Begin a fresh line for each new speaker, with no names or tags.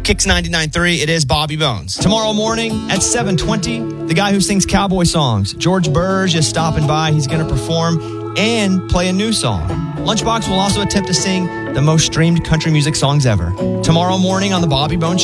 Kicks 99.3, it is Bobby Bones. Tomorrow morning at 7:20, the guy who sings cowboy songs, George Burge, is stopping by. He's going to perform and play a new song. Lunchbox will also attempt to sing the most streamed country music songs ever. Tomorrow morning on the Bobby Bones